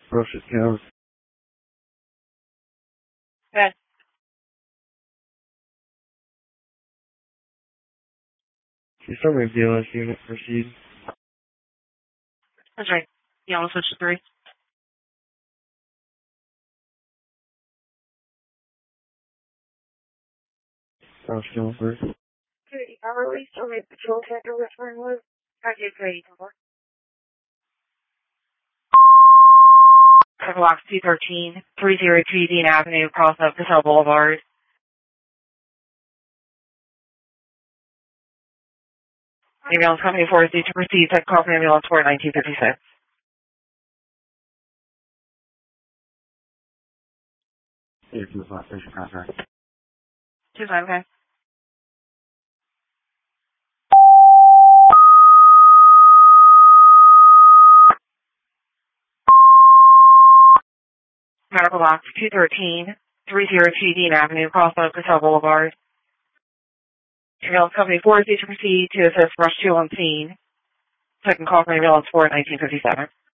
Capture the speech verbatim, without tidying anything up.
Russia's cows. Good. She's from a B L S unit, proceed. That's right. Yeah, I'll switch to three. South Kill first. Security hourly, so my patrol sector return was Project Grade. Block two thirteen, three oh two Dean Avenue, across up Casella Boulevard. Ambulance Company four is due to proceed to call from Ambulance four nineteen fifty-six. Yeah, to the flat station contract. Two five, okay. Medical Box two thirteen, three oh two Dean Avenue, across up Casella Boulevard. Ambulance Company four is due to proceed to assist rush two on scene. Second call from Ambulance four nineteen fifty-seven.